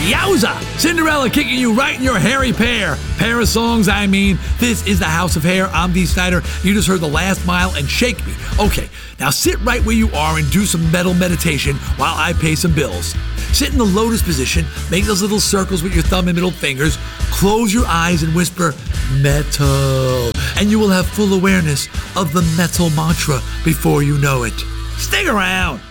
Yowza! Cinderella kicking you right in your hairy pair. Pair of songs, I mean. This is the House of Hair. I'm Dee Snider. You just heard The Last Mile and Shake Me. Okay, now sit right where you are and do some metal meditation while I pay some bills. Sit in the lotus position, make those little circles with your thumb and middle fingers, close your eyes and whisper, metal. And you will have full awareness of the metal mantra before you know it. Stick around.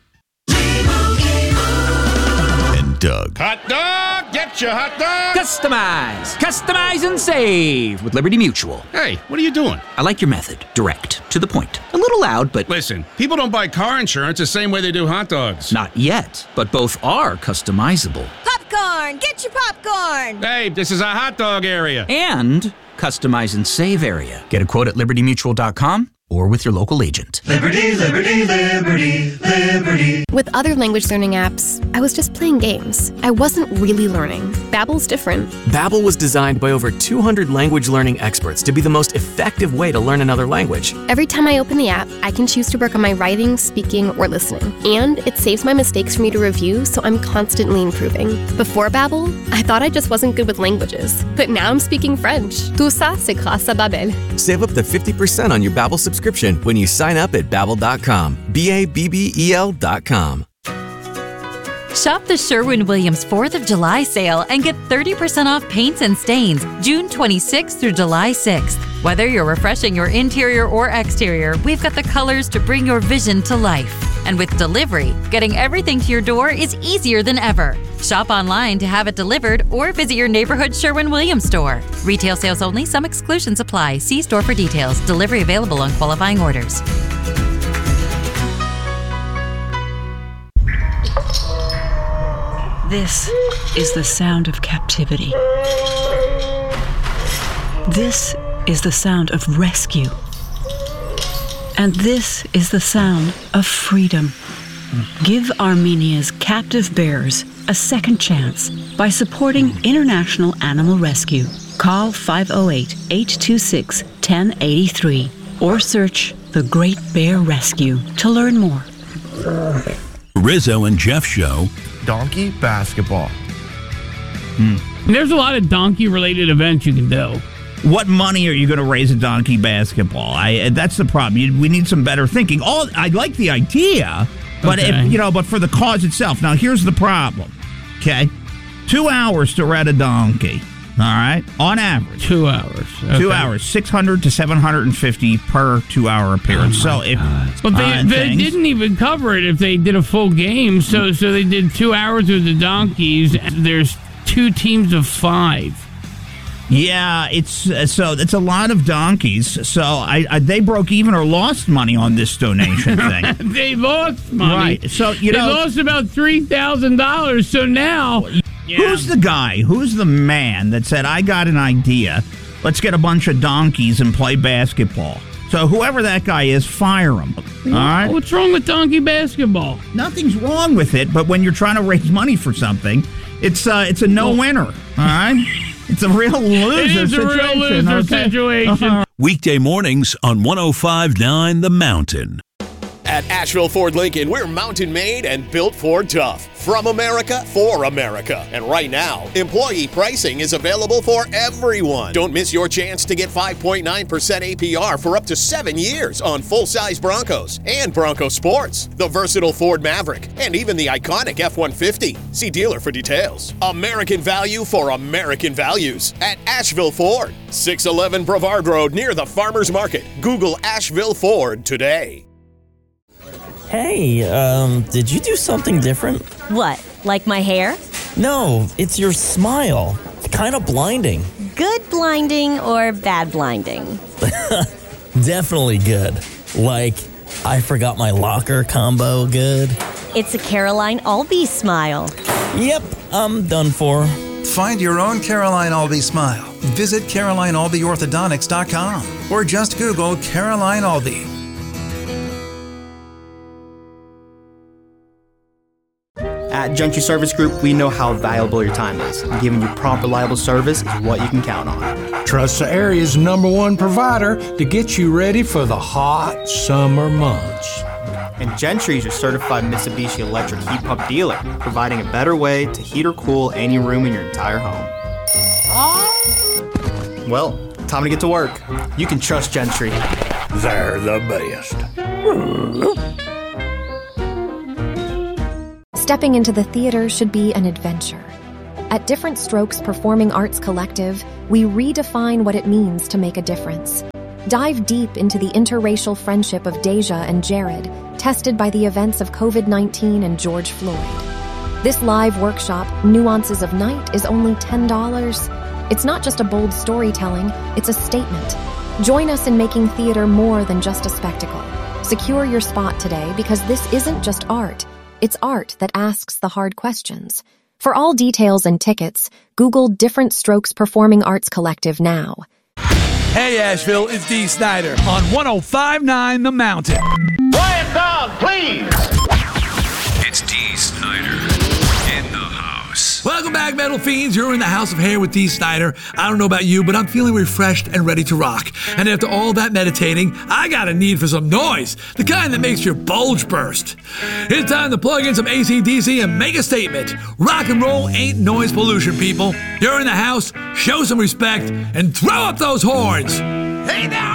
Doug. Hot dog! Get your hot dog! Customize and save with Liberty Mutual. Hey, what are you doing? I like your method. Direct, to the point. A little loud, but... Listen, people don't buy car insurance the same way they do hot dogs. Not yet, but both are customizable. Popcorn! Get your popcorn! Hey, this is a hot dog area. And customize and save area. Get a quote at libertymutual.com or with your local agent. Liberty, liberty, liberty, liberty. With other language learning apps, I was just playing games. I wasn't really learning. Babbel's different. Babbel was designed by over 200 language learning experts to be the most effective way to learn another language. Every time I open the app, I can choose to work on my writing, speaking, or listening. And it saves my mistakes for me to review, so I'm constantly improving. Before Babbel, I thought I just wasn't good with languages. But now I'm speaking French. Tout ça, c'est grâce à Babbel. Save up to 50% on your Babbel subscription when you sign up at Babbel.com. Babbel.com. Shop the Sherwin-Williams 4th of July sale and get 30% off paints and stains June 26th through July 6th. Whether you're refreshing your interior or exterior, we've got the colors to bring your vision to life. And with delivery, getting everything to your door is easier than ever. Shop online to have it delivered or visit your neighborhood Sherwin-Williams store. Retail sales only. Some exclusions apply. See store for details. Delivery available on qualifying orders. This is the sound of captivity. This is the sound of rescue. And this is the sound of freedom. Give Armenia's captive bears a second chance by supporting International Animal Rescue. Call 508-826-1083 or search The Great Bear Rescue to learn more. Rizzo and Jeff Show. Donkey basketball. There's a lot of donkey-related events you can do. What money are you going to raise a donkey basketball? That's the problem. We need some better thinking. I like the idea, but but for the cause itself. Now, here's the problem. Okay, 2 hours to ride a donkey. All right, on average, 2 hours. Okay. 2 hours, $600 to $750 per 2 hour appearance. But they didn't even cover it if they did a full game. So they did 2 hours with the donkeys. There's 2 teams of 5. Yeah, it's a lot of donkeys. So they broke even or lost money on this donation thing. They lost money. Right. So they lost about $3,000. So now, who's the guy? Who's the man that said, "I got an idea. Let's get a bunch of donkeys and play basketball"? So whoever that guy is, fire him. All right. What's wrong with donkey basketball? Nothing's wrong with it, but when you're trying to raise money for something, it's a no-winner. All right. It's a real loser situation. It is a real loser situation. Weekday mornings on 105.9 The Mountain. At Asheville Ford Lincoln, we're mountain made and built Ford tough. From America, for America. And right now, employee pricing is available for everyone. Don't miss your chance to get 5.9% APR for up to 7 years on full-size Broncos and Bronco Sports, the versatile Ford Maverick, and even the iconic F-150. See dealer for details. American value for American values at Asheville Ford. 611 Brevard Road near the Farmers Market. Google Asheville Ford today. Hey, did you do something different? What, like my hair? No, it's your smile. It's kind of blinding. Good blinding or bad blinding? Definitely good. Like, I forgot my locker combo good. It's a Caroline Albee smile. Yep, I'm done for. Find your own Caroline Albee smile. Visit CarolineAlbeeOrthodontics.com or just Google Caroline Albee. At Junction Service Group, we know how valuable your time is. And giving you prompt, reliable service is what you can count on. Trust the area's #1 provider to get you ready for the hot summer months. And Gentry is your certified Mitsubishi electric heat pump dealer, providing a better way to heat or cool any room in your entire home. Well, time to get to work. You can trust Gentry. They're the best. Stepping into the theater should be an adventure. At Different Strokes Performing Arts Collective, we redefine what it means to make a difference. Dive deep into the interracial friendship of Deja and Jared, tested by the events of COVID-19 and George Floyd. This live workshop, Nuances of Night, is only $10. It's not just a bold storytelling, it's a statement. Join us in making theater more than just a spectacle. Secure your spot today because this isn't just art. It's art that asks the hard questions. For all details and tickets, Google Different Strokes Performing Arts Collective now. Hey, Asheville, it's Dee Snider on 105.9 The Mountain. Quiet down, please! It's Dee Snider in the house. Welcome back, Metal Fiends. You're in the House of Hair with Dee Snider. I don't know about you, but I'm feeling refreshed and ready to rock. And after all that meditating, I got a need for some noise, the kind that makes your bulge burst. It's time to plug in some AC/DC and make a statement. Rock and roll ain't noise pollution, people. You're in the house, show some respect, and throw up those horns. Hey now!